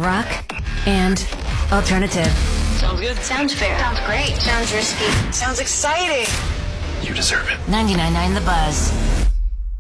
rock and alternative. Sounds good. Sounds fair. Sounds great. Sounds risky. Sounds exciting. You deserve it. 99.9 The Buzz.